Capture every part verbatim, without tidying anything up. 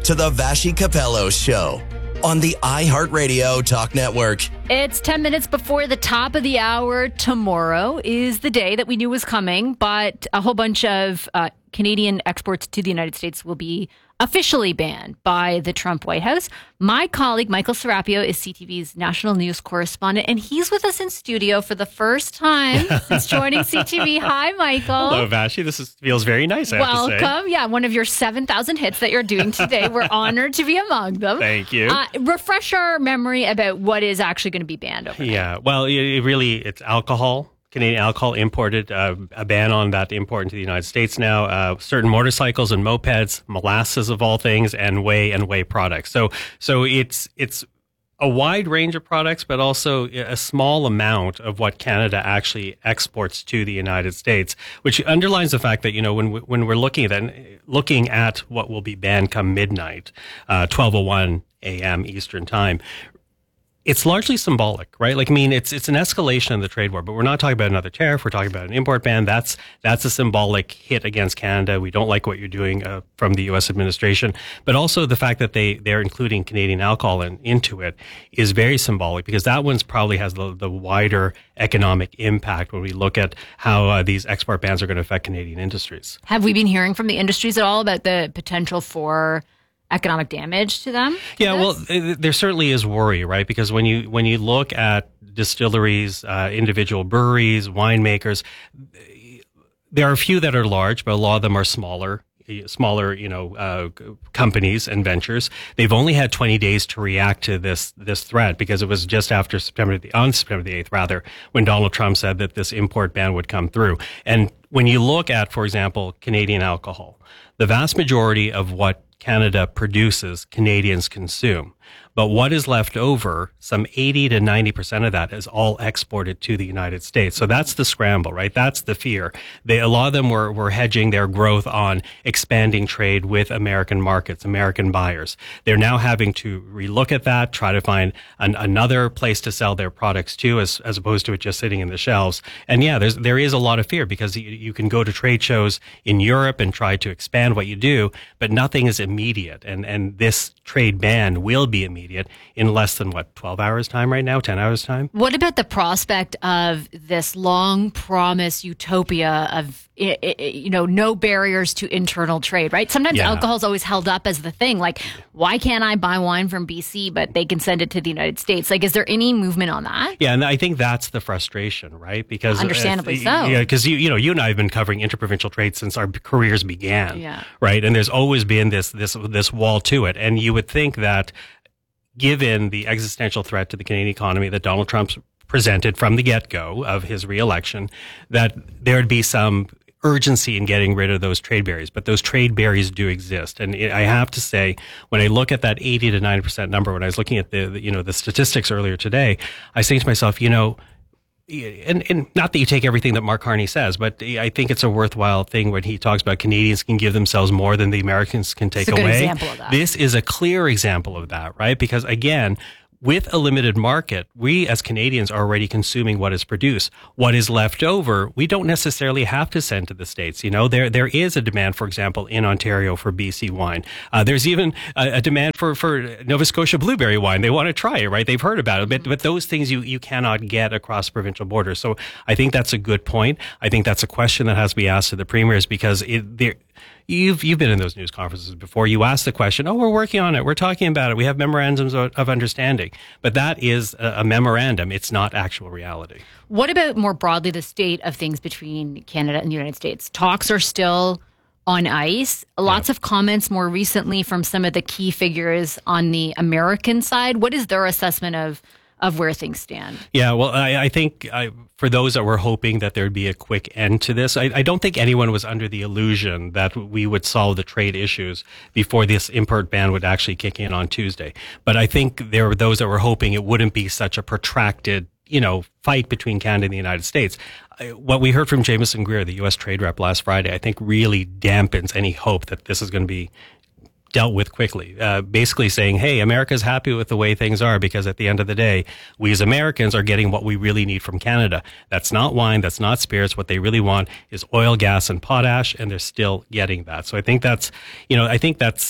to the Vashi Capello Show on the iHeartRadio Talk Network. It's ten minutes before the top of the hour. Tomorrow is the day that we knew was coming, but a whole bunch of uh, Canadian exports to the United States will be officially banned by the Trump White House. My colleague, Michael Serapio, is C T V's national news correspondent, and he's with us in studio for the first time since joining C T V. Hi, Michael. Hello, Vashi. This is, feels very nice, I have to say. Welcome. Yeah, one of your seven thousand hits that you're doing today. We're honored to be among them. Thank you. Uh, refresh our memory about what is actually going to be banned overnight. Yeah, well, it, it really, it's alcohol. Canadian alcohol imported, uh, a ban on that import into the United States now, uh, certain motorcycles and mopeds, molasses of all things, and whey and whey products. So so it's it's a wide range of products, but also a small amount of what Canada actually exports to the United States, which underlines the fact that, you know, when we, when we're looking at that, looking at what will be banned come midnight, uh, twelve oh one a.m. Eastern time, it's largely symbolic, right? Like, I mean, it's it's an escalation of the trade war, but we're not talking about another tariff. We're talking about an import ban. That's that's a symbolic hit against Canada. We don't like what you're doing uh, from the U S administration, but also the fact that they they're including Canadian alcohol in, into it is very symbolic, because that one's probably has the, the wider economic impact when we look at how uh, these export bans are going to affect Canadian industries. Have we been hearing from the industries at all about the potential for economic damage to them? Yeah, well, there certainly is worry, right? Because when you when you look at distilleries, uh, individual breweries, winemakers, there are a few that are large, but a lot of them are smaller. Smaller, you know, uh, companies and ventures. They've only had twenty days to react to this this threat, because it was just after September the on September the eighth, rather, when Donald Trump said that this import ban would come through. And when you look at, for example, Canadian alcohol, the vast majority of what Canada produces, Canadians consume. But what is left over, some eighty to ninety percent of that is all exported to the United States. So that's the scramble, right? That's the fear. They, a lot of them were, were hedging their growth on expanding trade with American markets, American buyers. They're now having to relook at that, try to find an, another place to sell their products to, as, as opposed to it just sitting in the shelves. And yeah, there's, there is a lot of fear, because you, you can go to trade shows in Europe and try to expand what you do, but nothing is immediate. And, and this trade ban will be immediate in less than, what, twelve hours time right now, ten hours time? What about the prospect of this long promised utopia of, you know, no barriers to internal trade, right? Sometimes yeah. alcohol is always held up as the thing. Like, why can't I buy wine from B C, but they can send it to the United States? Like, is there any movement on that? Yeah, and I think that's the frustration, right? Because understandably uh, so. Yeah, because you, you know, you and I have been covering interprovincial trade since our careers began, yeah. right? And there's always been this this this wall to it, and you would think that, given the existential threat to the Canadian economy that Donald Trump presented from the get-go of his re-election, that there would be some urgency in getting rid of those trade barriers. But those trade barriers do exist. And I have to say, when I look at that eighty to ninety percent number, when I was looking at the, the you know, the statistics earlier today, I say to myself, you know, And, and not that you take everything that Mark Carney says, but I think it's a worthwhile thing when he talks about Canadians can give themselves more than the Americans can take it's a good away. Example of that. This is a clear example of that, right? Because again, with a limited market, we as Canadians are already consuming what is produced. What is left over, we don't necessarily have to send to the States. You know, there there is a demand, for example, in Ontario for B C wine. Uh, there's even a, a demand for, for Nova Scotia blueberry wine. They want to try it, right? They've heard about it, but, but those things you, you cannot get across provincial borders. So I think that's a good point. I think that's a question that has to be asked to the premiers, because it, there, You've you've been in those news conferences before. You ask the question, oh, we're working on it. We're talking about it. We have memorandums of, of understanding. But that is a, a memorandum. It's not actual reality. What about more broadly the state of things between Canada and the United States? Talks are still on ice. Lots yeah. of comments more recently from some of the key figures on the American side. What is their assessment of of where things stand? Yeah, well, I, I think I, for those that were hoping that there'd be a quick end to this, I, I don't think anyone was under the illusion that we would solve the trade issues before this import ban would actually kick in on Tuesday. But I think there were those that were hoping it wouldn't be such a protracted, you know, fight between Canada and the United States. What we heard from Jameson Greer, the U S trade rep last Friday, I think really dampens any hope that this is going to be dealt with quickly, uh, basically saying, hey, America's happy with the way things are, because at the end of the day, we as Americans are getting what we really need from Canada. That's not wine, that's not spirits. What they really want is oil, gas, and potash, and they're still getting that. So I think that's, you know, I think that's,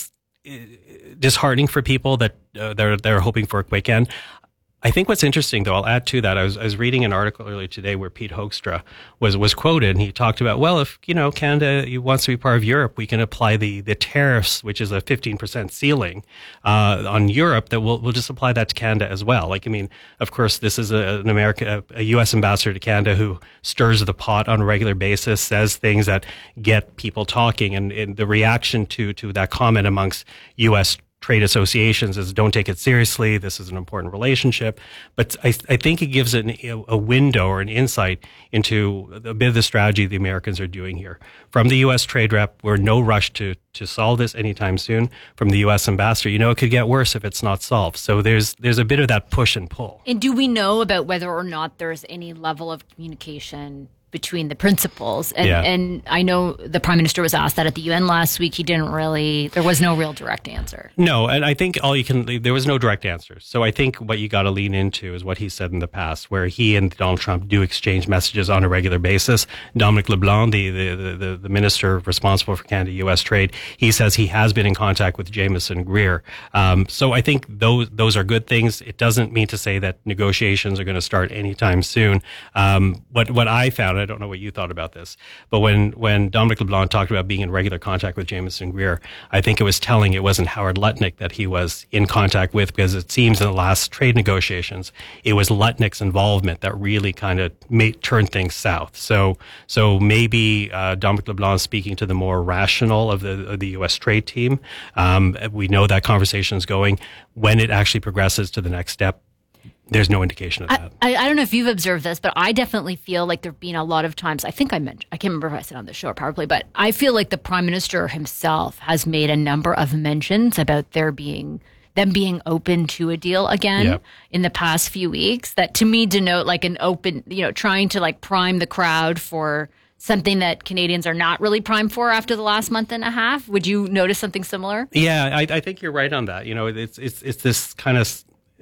disheartening for people that uh, they're they're hoping for a quick end. I think what's interesting, though, I'll add to that. I was, I was reading an article earlier today where Pete Hoekstra was was quoted, and he talked about, well, if you know Canada wants to be part of Europe, we can apply the the tariffs, which is a fifteen percent ceiling uh, on Europe. That we'll we'll just apply that to Canada as well. Like, I mean, of course, this is a, an America, a U S ambassador to Canada who stirs the pot on a regular basis, says things that get people talking, and, and the reaction to to that comment amongst U S trade associations is don't take it seriously. This is an important relationship. But I, I think it gives an, a window or an insight into a bit of the strategy the Americans are doing here. From the U S trade rep, we're in no rush to, to solve this anytime soon. From the U S ambassador, you know, it could get worse if it's not solved. So there's there's a bit of that push and pull. And do we know about whether or not there's any level of communication between the principals? And, yeah. and I know the Prime Minister was asked that at the U N last week. He didn't really, there was no real direct answer. No, and I think all you can, there was no direct answer. So I think what you got to lean into is what he said in the past, where he and Donald Trump do exchange messages on a regular basis. Dominic LeBlanc, the, the, the, the minister responsible for Canada-U S trade, he says he has been in contact with Jameson Greer. Um, so I think those, those are good things. It doesn't mean to say that negotiations are going to start anytime soon. Um, what, what I found, I don't know what you thought about this, but when, when Dominic LeBlanc talked about being in regular contact with Jameson Greer, I think it was telling it wasn't Howard Lutnick that he was in contact with, because it seems in the last trade negotiations, it was Lutnick's involvement that really kind of made, turned things south. So, so maybe uh, Dominic LeBlanc speaking to the more rational of the, of the U S trade team. Um, we know that conversation is going. When it actually progresses to the next step, there's no indication of that. I, I don't know if you've observed this, but I definitely feel like there have been a lot of times, I think I mentioned, I can't remember if I said on the show or Power Play, but I feel like the Prime Minister himself has made a number of mentions about there being, them being open to a deal again yep. in the past few weeks, that to me denote like an open, you know, trying to like prime the crowd for something that Canadians are not really primed for after the last month and a half. Would you notice something similar? Yeah, I, I think you're right on that. You know, it's it's it's this kind of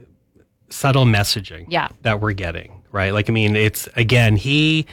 subtle messaging yeah. that we're getting, right? Like, I mean, it's, again, he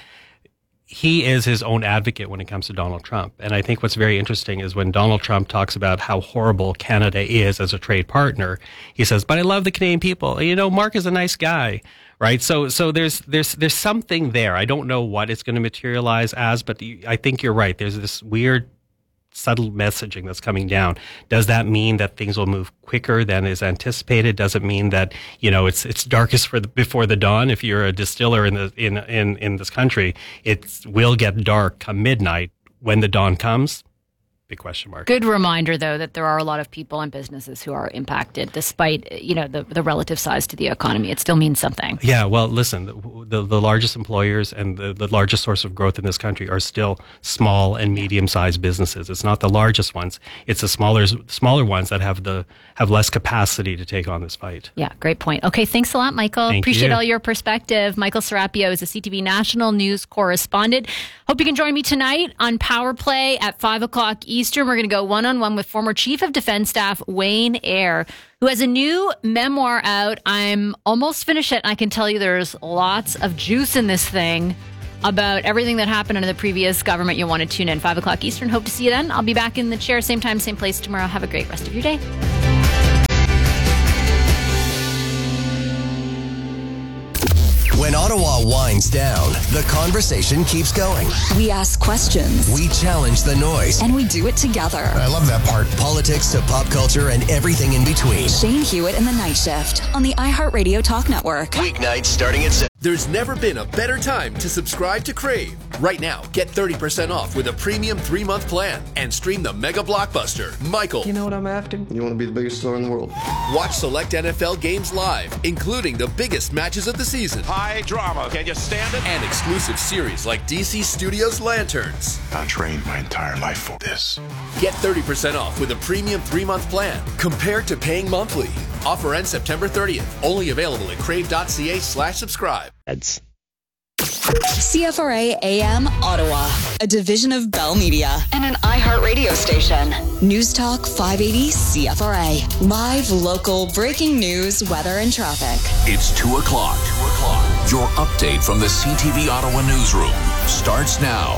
he is his own advocate when it comes to Donald Trump. And I think what's very interesting is when Donald Trump talks about how horrible Canada is as a trade partner, he says, but I love the Canadian people. You know, Mark is a nice guy, right? So so there's there's there's something there. I don't know what it's going to materialize as, but I think you're right. There's this weird subtle messaging that's coming down. Does that mean that things will move quicker than is anticipated? Does it mean that, you know, it's it's darkest for the, before the dawn? If you're a distiller in the in in in this country, it will get dark come midnight. When the dawn comes, big question mark. Good reminder, though, that there are a lot of people and businesses who are impacted, despite, you know, the, the relative size to the economy. It still means something. Yeah, well, listen, the the, the largest employers and the, the largest source of growth in this country are still small and medium-sized businesses. It's not the largest ones; it's the smaller smaller ones that have the have less capacity to take on this fight. Yeah, great point. Okay, thanks a lot, Michael. Thank Appreciate you. all your perspective. Michael Serapio is a C T V national news correspondent. Hope you can join me tonight on Power Play at five o'clock Eastern. We're going to go one-on-one with former Chief of Defense Staff Wayne Eyre, who has a new memoir out. I'm almost finished it, and I can tell you there's lots of juice in this thing about everything that happened under the previous government. You'll want to tune in. five o'clock Eastern. Hope to see you then. I'll be back in the chair, same time, same place tomorrow. Have a great rest of your day. When Ottawa winds down, the conversation keeps going. We ask questions. We challenge the noise. And we do it together. I love that part. Politics to pop culture and everything in between. Shane Hewitt in the Night Shift on the iHeartRadio Talk Network. Weeknights starting at seven. There's never been a better time to subscribe to Crave. Right now, get thirty percent off with a premium three-month plan and stream the mega blockbuster, Michael. You know what I'm after? You want to be the biggest star in the world. Watch select N F L games live, including the biggest matches of the season. High drama. Can you stand it? And exclusive series like D C Studios Lanterns. I trained my entire life for this. Get thirty percent off with a premium three-month plan compared to paying monthly. Offer ends September thirtieth. Only available at crave.ca slash subscribe. C F R A A M Ottawa, a division of Bell Media and an iHeartRadio station. News Talk five eighty C F R A. Live, local, breaking news, weather, and traffic. It's two o'clock. two o'clock. Your update from the C T V Ottawa newsroom starts now.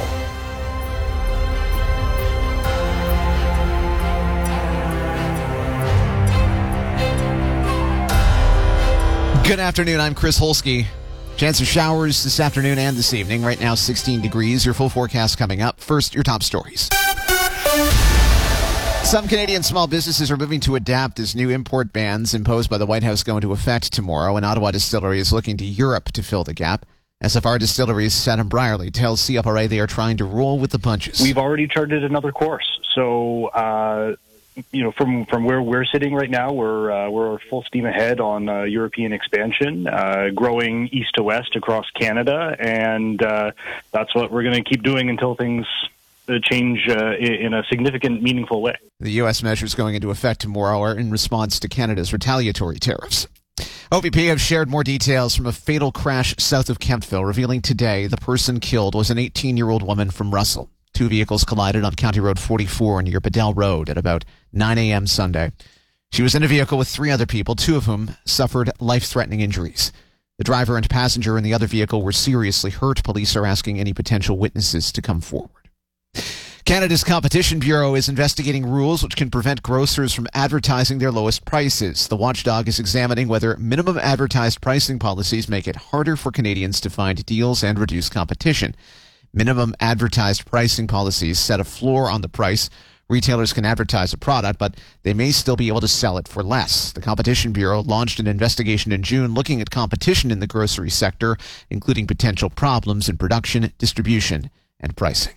Good afternoon. I'm Chris Holsky. Chance of showers this afternoon and this evening. Right now, sixteen degrees. Your full forecast coming up. First, your top stories. Some Canadian small businesses are moving to adapt as new import bans imposed by the White House go into effect tomorrow. An Ottawa distillery is looking to Europe to fill the gap. S F R Distilleries' Adam Brierley tells C F R A they are trying to roll with the punches. We've already charted another course. So, uh, you know, from, from where we're sitting right now, we're uh, we're full steam ahead on uh, European expansion, uh, growing east to west across Canada, and uh, that's what we're going to keep doing until things uh, change uh, in a significant, meaningful way. The U S measures going into effect tomorrow are in response to Canada's retaliatory tariffs. O V P have shared more details from a fatal crash south of Kemptville, revealing today the person killed was an eighteen-year-old woman from Russell. Two vehicles collided on County Road forty-four near Bedell Road at about nine a.m. Sunday. She was in a vehicle with three other people, two of whom suffered life-threatening injuries. The driver and passenger in the other vehicle were seriously hurt. Police are asking any potential witnesses to come forward. Canada's Competition Bureau is investigating rules which can prevent grocers from advertising their lowest prices. The watchdog is examining whether minimum advertised pricing policies make it harder for Canadians to find deals and reduce competition. Minimum advertised pricing policies set a floor on the price. Retailers can advertise a product, but they may still be able to sell it for less. The Competition Bureau launched an investigation in June looking at competition in the grocery sector, including potential problems in production, distribution, and pricing.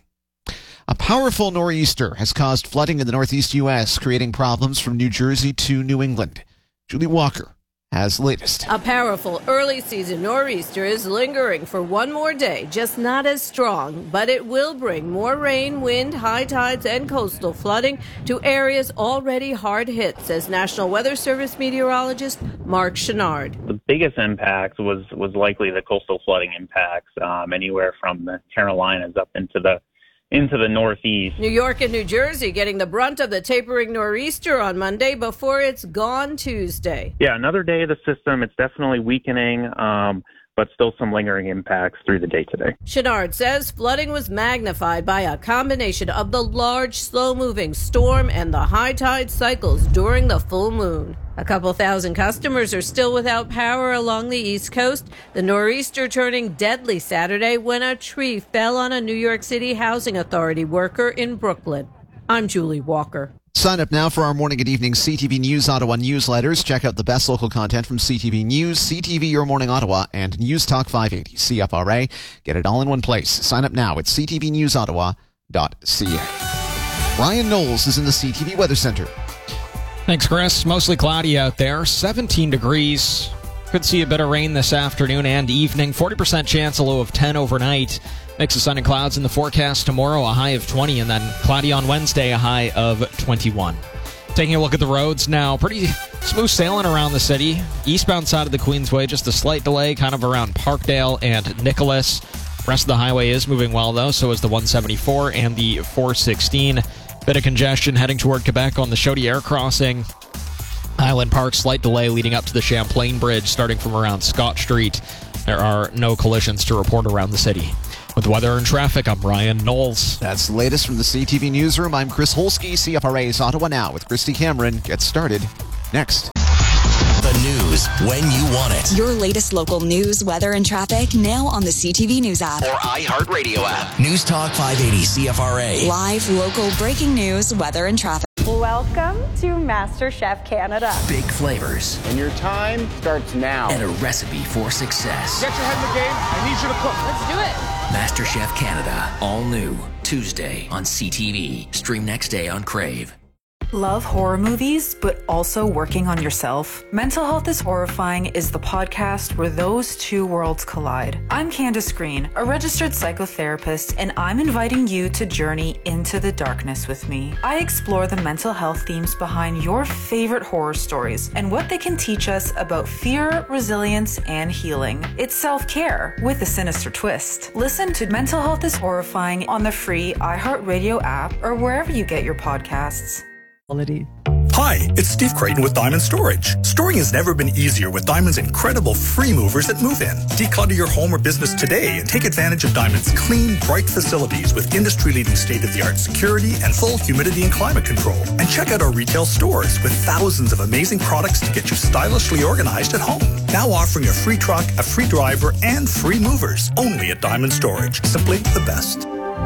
A powerful nor'easter has caused flooding in the northeast U S, creating problems from New Jersey to New England. Julie Walker has the latest. A powerful early season nor'easter is lingering for one more day, just not as strong, but it will bring more rain, wind, high tides, and coastal flooding to areas already hard hit, says National Weather Service meteorologist Mark Chenard. The biggest impact was, was likely the coastal flooding impacts, um, anywhere from the Carolinas up into the into the northeast. New York and New Jersey getting the brunt of the tapering nor'easter on Monday before it's gone Tuesday. Yeah, another day of the system. It's definitely weakening, um, but still some lingering impacts through the day today. Chenard says flooding was magnified by a combination of the large, slow-moving storm and the high tide cycles during the full moon. A couple thousand customers are still without power along the East Coast. The nor'easter turning deadly Saturday when a tree fell on a New York City Housing Authority worker in Brooklyn. I'm Julie Walker. Sign up now for our morning and evening C T V News Ottawa newsletters. Check out the best local content from C T V News, C T V Your Morning Ottawa, and News Talk five eighty C F R A. Get it all in one place. Sign up now at c t v news ottawa dot c a. Ryan Knowles is in the C T V Weather Center. Thanks, Chris. Mostly cloudy out there. seventeen degrees. Could see a bit of rain this afternoon and evening. forty percent chance, a low of ten overnight. Mix of sun and clouds in the forecast tomorrow, a high of twenty, and then cloudy on Wednesday, a high of twenty-one. Taking a look at the roads now, pretty smooth sailing around the city. Eastbound side of the Queensway, just a slight delay kind of around Parkdale and Nicholas. Rest of the highway is moving well, though, so is the one seventy-four and the four sixteen. Bit of congestion heading toward Quebec on the Chaudière crossing. Highland Park, slight delay leading up to the Champlain Bridge, starting from around Scott Street. There are no collisions to report around the city. With weather and traffic, I'm Ryan Knowles. That's the latest from the C T V Newsroom. I'm Chris Holsky. C F R A's Ottawa Now with Christy Cameron gets started next. The news when you want it. Your latest local news, weather, and traffic now on the C T V News app. Or iHeartRadio app. News Talk five eighty C F R A. Live, local, breaking news, weather, and traffic. Welcome to MasterChef Canada. Big flavors. And your time starts now. And a recipe for success. Get your head in the game. I need you to cook. Let's do it. MasterChef Canada. All new. Tuesday on C T V. Stream next day on Crave. Love horror movies, but also working on yourself? Mental Health is Horrifying is the podcast where those two worlds collide. I'm Candace Green, a registered psychotherapist, and I'm inviting you to journey into the darkness with me. I explore the mental health themes behind your favorite horror stories and what they can teach us about fear, resilience, and healing. It's self-care with a sinister twist. Listen to Mental Health is Horrifying on the free iHeartRadio app or wherever you get your podcasts. Quality. Hi, it's Steve Creighton with Diamond Storage. Storing has never been easier with Diamond's incredible free movers at Move In. Declutter your home or business today and take advantage of Diamond's clean, bright facilities with industry-leading state-of-the-art security and full humidity and climate control. And check out our retail stores with thousands of amazing products to get you stylishly organized at home. Now offering a free truck, a free driver, and free movers. Only at Diamond Storage. Simply the best.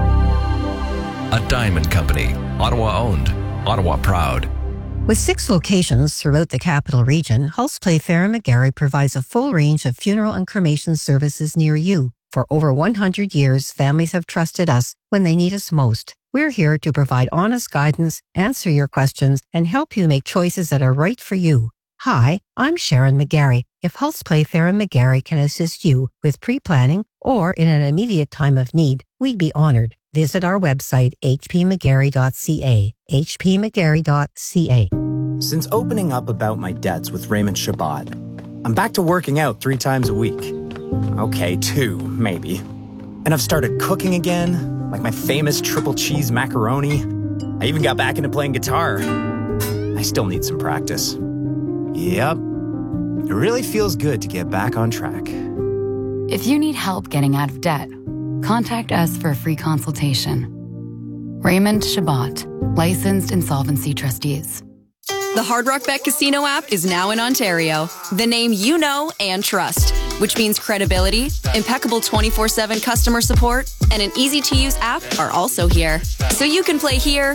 A Diamond Company. Ottawa owned. Ottawa proud. With six locations throughout the capital region, Hulse Playfair and McGarry provides a full range of funeral and cremation services near you. For over one hundred years, families have trusted us when they need us most. We're here to provide honest guidance, answer your questions, and help you make choices that are right for you. Hi, I'm Sharon McGarry. If Hulse Playfair and McGarry can assist you with pre-planning or in an immediate time of need, we'd be honored. Visit our website, h p mcgarry dot c a, h p mcgarry dot c a. Since opening up about my debts with Raymond Shabbat, I'm back to working out three times a week. Okay, two, maybe. And I've started cooking again, like my famous triple cheese macaroni. I even got back into playing guitar. I still need some practice. Yep. It really feels good to get back on track. If you need help getting out of debt, contact us for a free consultation. Raymond Shabbat, licensed insolvency trustees. The Hard Rock Bet Casino app is now in Ontario. The name you know and trust, which means credibility, impeccable twenty-four seven customer support, and an easy-to-use app are also here. So you can play here,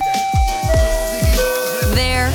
there,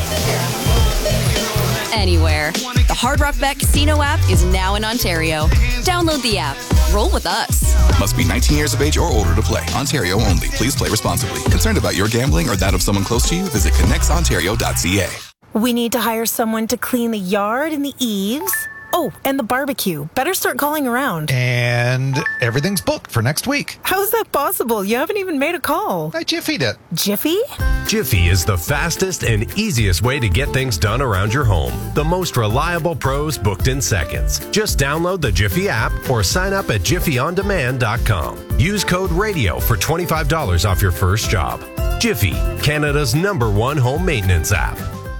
anywhere. The Hard Rock Bet Casino app is now in Ontario. Download the app. Roll with us. Must be nineteen years of age or older to play. Ontario only. Please play responsibly. Concerned about your gambling or that of someone close to you? Visit connects ontario dot c a. We need to hire someone to clean the yard and the eaves. Oh, and the barbecue. Better start calling around. And everything's booked for next week. How is that possible? You haven't even made a call. I Jiffy'd it. Jiffy? Jiffy is the fastest and easiest way to get things done around your home. The most reliable pros booked in seconds. Just download the Jiffy app or sign up at jiffy on demand dot com. Use code RADIO for twenty-five dollars off your first job. Jiffy, Canada's number one home maintenance app.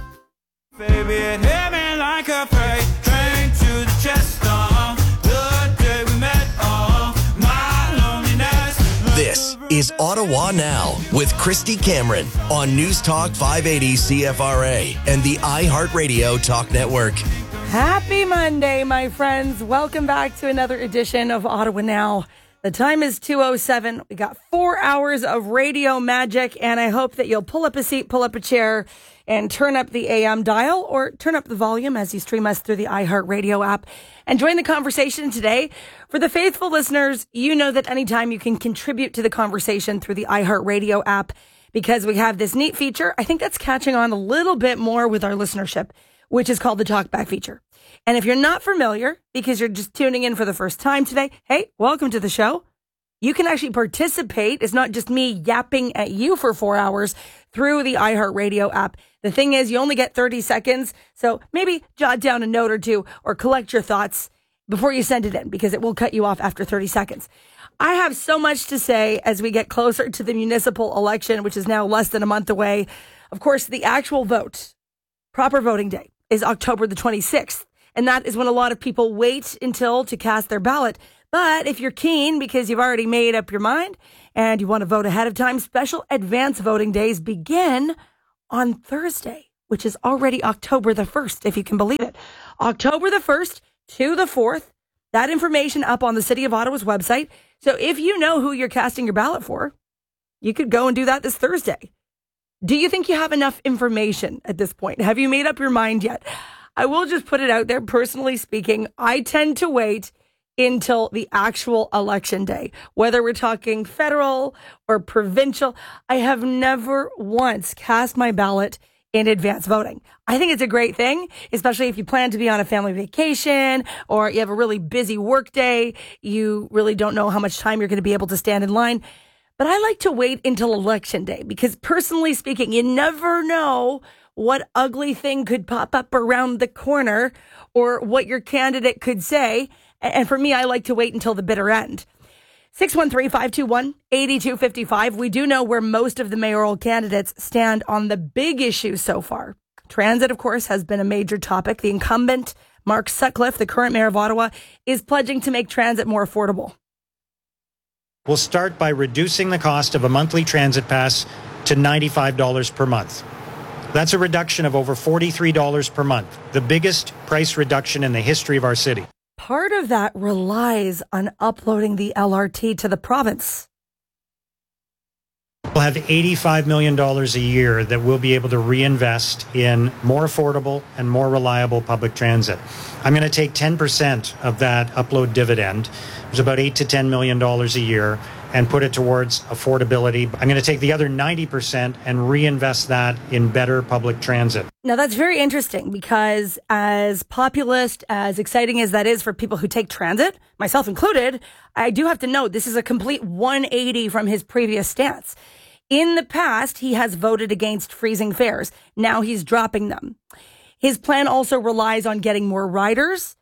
Baby, it hit me like a freight train to the chest. Oh, the day we met, oh, my loneliness. This is Ottawa Now with Christy Cameron on News Talk five eighty C F R A and the iHeartRadio Talk Network. Happy Monday, my friends. Welcome back to another edition of Ottawa Now. The time is two oh seven. We got four hours of radio magic, and I hope that you'll pull up a seat, pull up a chair, and turn up the A M dial or turn up the volume as you stream us through the iHeartRadio app and join the conversation today. For the faithful listeners, you know that anytime you can contribute to the conversation through the iHeartRadio app because we have this neat feature. I think that's catching on a little bit more with our listenership, which is called the Talkback feature. And if you're not familiar, because you're just tuning in for the first time today, hey, welcome to the show. You can actually participate. It's not just me yapping at you for four hours through the iHeartRadio app. The thing is, you only get thirty seconds. So maybe jot down a note or two or collect your thoughts before you send it in because it will cut you off after thirty seconds. I have so much to say as we get closer to the municipal election, which is now less than a month away. Of course, the actual vote, proper voting day, is October the twenty-sixth. And that is when a lot of people wait until to cast their ballot. But if you're keen because you've already made up your mind and you want to vote ahead of time, special advance voting days begin on Thursday, which is already October the first, if you can believe it. October the first to the fourth. That information up on the City of Ottawa's website. So if you know who you're casting your ballot for, you could go and do that this Thursday. Do you think you have enough information at this point? Have you made up your mind yet? I will just put it out there, personally speaking, I tend to wait until the actual election day, whether we're talking federal or provincial. I have never once cast my ballot in advance voting. I think it's a great thing, especially if you plan to be on a family vacation or you have a really busy work day. You really don't know how much time you're going to be able to stand in line. But I like to wait until election day because personally speaking, you never know what ugly thing could pop up around the corner or what your candidate could say. And for me, I like to wait until the bitter end. six one three, five two one, eight two five five. We do know where most of the mayoral candidates stand on the big issues so far. Transit, of course, has been a major topic. The incumbent, Mark Sutcliffe, the current mayor of Ottawa, is pledging to make transit more affordable. We'll start by reducing the cost of a monthly transit pass to ninety-five dollars per month. That's a reduction of over forty-three dollars per month, the biggest price reduction in the history of our city. Part of that relies on uploading the L R T to the province. We'll have eighty-five million dollars a year that we'll be able to reinvest in more affordable and more reliable public transit. I'm going to take ten percent of that upload dividend, which is about eight to ten million dollars a year, and put it towards affordability. I'm going to take the other ninety percent and reinvest that in better public transit. Now, that's very interesting because as populist, as exciting as that is for people who take transit, myself included, I do have to note this is a complete one eighty from his previous stance. In the past, he has voted against freezing fares. Now he's dropping them. His plan also relies on getting more riders.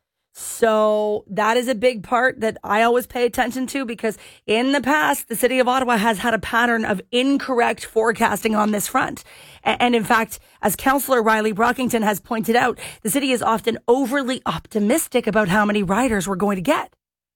So that is a big part that I always pay attention to because in the past, the city of Ottawa has had a pattern of incorrect forecasting on this front. And in fact, as Councillor Riley Brockington has pointed out, the city is often overly optimistic about how many riders we're going to get.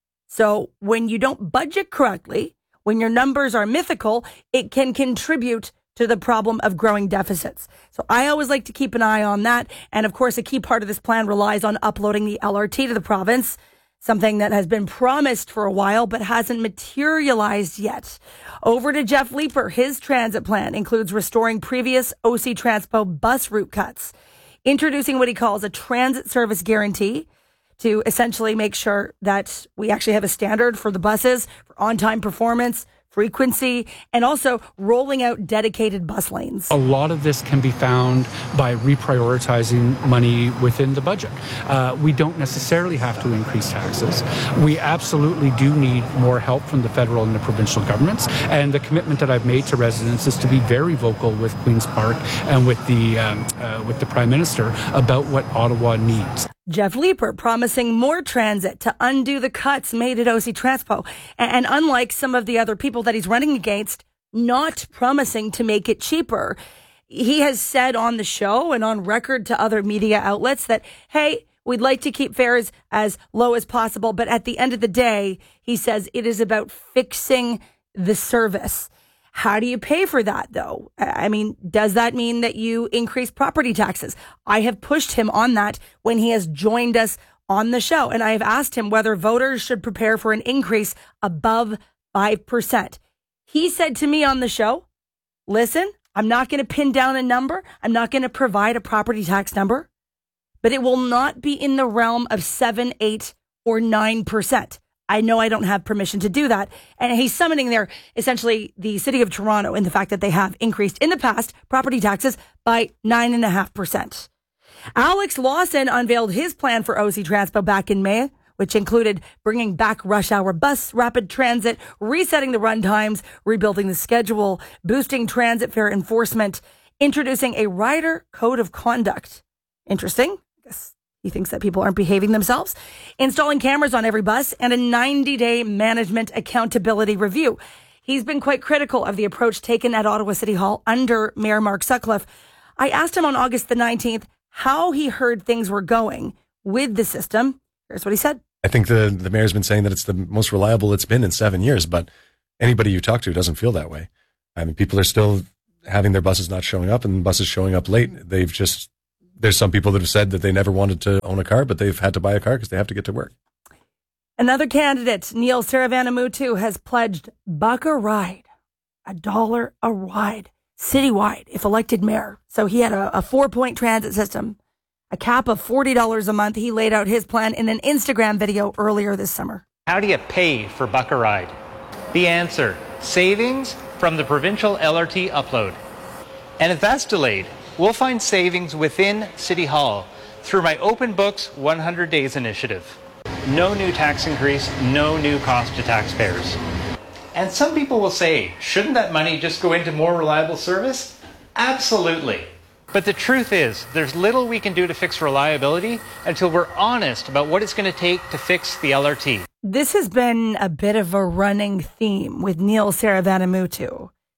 So when you don't budget correctly, when your numbers are mythical, it can contribute to the problem of growing deficits. So I always like to keep an eye on that. And of course, a key part of this plan relies on uploading the L R T to the province, something that has been promised for a while but hasn't materialized yet. Over to Jeff Leeper. His transit plan includes restoring previous O C Transpo bus route cuts, introducing what he calls a transit service guarantee to essentially make sure that we actually have a standard for the buses, for on-time performance, frequency, and also rolling out dedicated bus lanes. A lot of this can be found by reprioritizing money within the budget. Uh, we don't necessarily have to increase taxes. We absolutely do need more help from the federal and the provincial governments. And the commitment that I've made to residents is to be very vocal with Queen's Park and with the um, uh, with the Prime Minister about what Ottawa needs. Jeff Leeper promising more transit to undo the cuts made at O C Transpo. And unlike some of the other people that he's running against, not promising to make it cheaper. He has said on the show and on record to other media outlets that, hey, we'd like to keep fares as low as possible. But at the end of the day, he says it is about fixing the service. How do you pay for that, though? I mean, does that mean that you increase property taxes? I have pushed him on that when he has joined us on the show. And I have asked him whether voters should prepare for an increase above five percent. He said to me on the show, listen, I'm not going to pin down a number. I'm not going to provide a property tax number, but it will not be in the realm of seven, eight, or nine percent. I know I don't have permission to do that. And he's summoning there essentially the city of Toronto and the fact that they have increased in the past property taxes by nine point five percent. Alex Lawson unveiled his plan for O C Transpo back in May, which included bringing back rush hour bus rapid transit, resetting the run times, rebuilding the schedule, boosting transit fare enforcement, introducing a rider code of conduct. Interesting. I guess he thinks that people aren't behaving themselves. Installing cameras on every bus and a ninety-day management accountability review. He's been quite critical of the approach taken at Ottawa City Hall under Mayor Mark Sutcliffe. I asked him on August the nineteenth how he heard things were going with the system. Here's what he said. I think the, the mayor's been saying that it's the most reliable it's been in seven years, but anybody you talk to doesn't feel that way. I mean, people are still having their buses not showing up and buses showing up late. They've just... There's some people that have said that they never wanted to own a car, but they've had to buy a car because they have to get to work. Another candidate, Neil Saravanamuthu, has pledged buck a ride, a dollar a ride, citywide, if elected mayor. So he had a, a four-point transit system, a cap of forty dollars a month. He laid out his plan in an Instagram video earlier this summer. How do you pay for buck a ride? The answer, savings from the provincial L R T upload. And if that's delayed, we'll find savings within City Hall through my Open Books one hundred days initiative. No new tax increase, no new cost to taxpayers. And some people will say, shouldn't that money just go into more reliable service? Absolutely. But the truth is, there's little we can do to fix reliability until we're honest about what it's going to take to fix the L R T. This has been a bit of a running theme with Neil Saravanamuthu,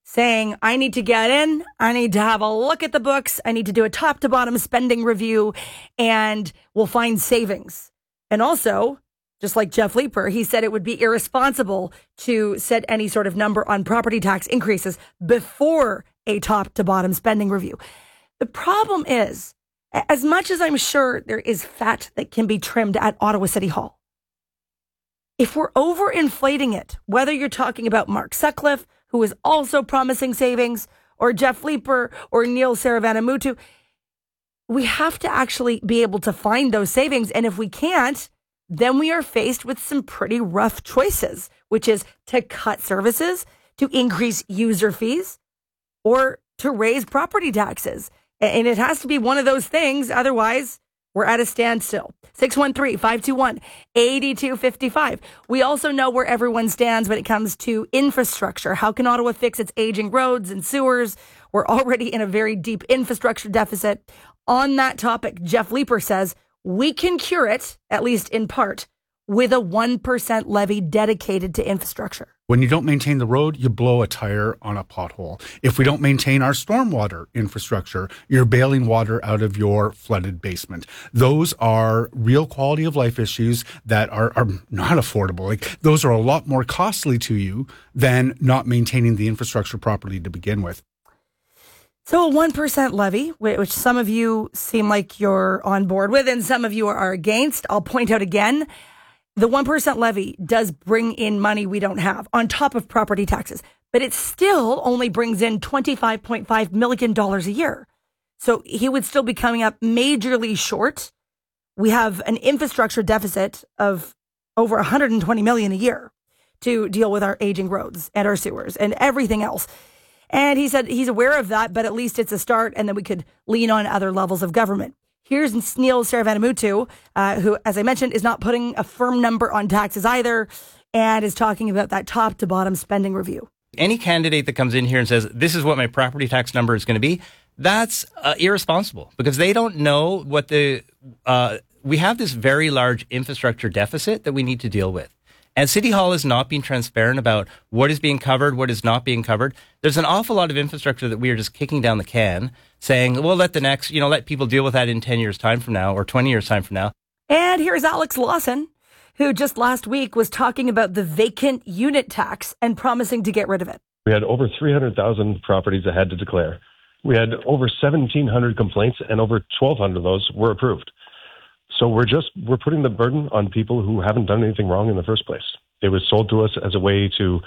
saying, I need to get in, I need to have a look at the books, I need to do a top to bottom spending review, and we'll find savings. And also, just like Jeff Leeper, he said it would be irresponsible to set any sort of number on property tax increases before a top to bottom spending review. The problem is, as much as I'm sure there is fat that can be trimmed at Ottawa City Hall, if we're overinflating it, whether you're talking about Mark Sutcliffe, who is also promising savings, or Jeff Leeper, or Neil Saravanamuttu, we have to actually be able to find those savings. And if we can't, then we are faced with some pretty rough choices, which is to cut services, to increase user fees, or to raise property taxes. And it has to be one of those things. Otherwise, we're at a standstill. six one three, five two one, eight two five five. We also know where everyone stands when it comes to infrastructure. How can Ottawa fix its aging roads and sewers? We're already in a very deep infrastructure deficit. On that topic, Jeff Leeper says we can cure it, at least in part, with a one percent levy dedicated to infrastructure. When you don't maintain the road, you blow a tire on a pothole. If we don't maintain our stormwater infrastructure, you're bailing water out of your flooded basement. Those are real quality of life issues that are, are not affordable. Like, those are a lot more costly to you than not maintaining the infrastructure properly to begin with. So a one percent levy, which some of you seem like you're on board with and some of you are against. I'll point out again, the one percent levy does bring in money we don't have on top of property taxes, but it still only brings in twenty-five point five million dollars a year. So he would still be coming up majorly short. We have an infrastructure deficit of over one hundred twenty million dollars a year to deal with our aging roads and our sewers and everything else. And he said he's aware of that, but at least it's a start, and then we could lean on other levels of government. Here's Neil Saravanamuttu, uh, who, as I mentioned, is not putting a firm number on taxes either, and is talking about that top to bottom spending review. Any candidate that comes in here and says, this is what my property tax number is going to be, that's uh, irresponsible, because they don't know what the, uh, we have this very large infrastructure deficit that we need to deal with. And City Hall is not being transparent about what is being covered, what is not being covered. There's an awful lot of infrastructure that we are just kicking down the can, saying, well, let the next, you know, let people deal with that in ten years time from now or twenty years time from now. And here's Alex Lawson, who just last week was talking about the vacant unit tax and promising to get rid of it. We had over three hundred thousand properties that had to declare. We had over seventeen hundred complaints, and over twelve hundred of those were approved. So we're just, we're putting the burden on people who haven't done anything wrong in the first place. It was sold to us as a way to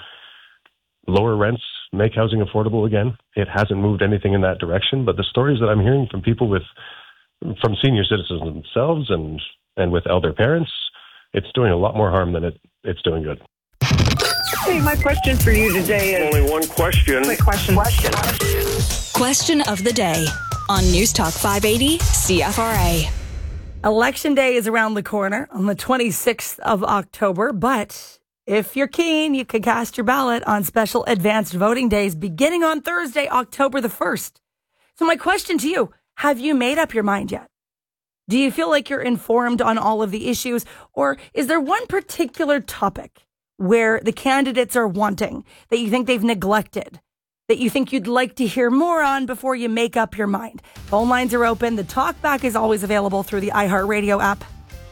lower rents, make housing affordable again. It hasn't moved anything in that direction, but the stories that I'm hearing from people with, from senior citizens themselves and, and with elder parents, it's doing a lot more harm than it, it's doing good. Hey, my question for you today is... Only one question. Quick question. Question. Question of the day on News Talk five eighty C F R A. Election day is around the corner on the twenty-sixth of October, but if you're keen, you can cast your ballot on special advanced voting days beginning on Thursday, October the first. So my question to you, have you made up your mind yet? Do you feel like you're informed on all of the issues, or is there one particular topic where the candidates are wanting that you think they've neglected, that you think you'd like to hear more on before you make up your mind? Phone lines are open. The talkback is always available through the iHeartRadio app.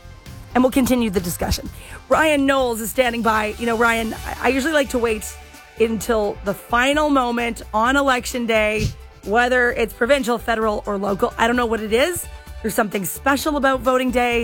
And we'll continue the discussion. Ryan Knowles is standing by. You know, Ryan, I usually like to wait until the final moment on election day, whether it's provincial, federal, or local. I don't know what it is. There's something special about voting day.